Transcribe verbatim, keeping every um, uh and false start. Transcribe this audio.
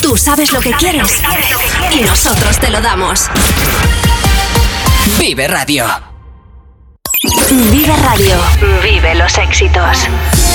Tú sabes lo que quieres y nosotros te lo damos. Vive Radio. Vive Radio. Vive los éxitos.